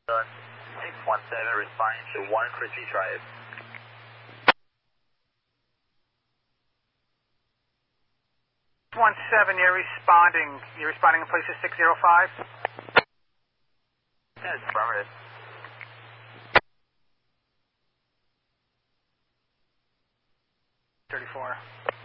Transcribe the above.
617 responding to 1 Christie Drive. 17, you're responding in places 605? Yes, affirmative. 34.